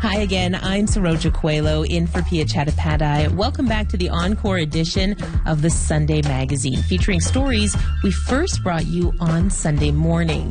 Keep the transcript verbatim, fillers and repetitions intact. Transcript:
Hi again, I'm Saroja Coelho in for Pia Chattopadhyay. Welcome back to the Encore edition of the Sunday Magazine, featuring stories we first brought you on Sunday morning.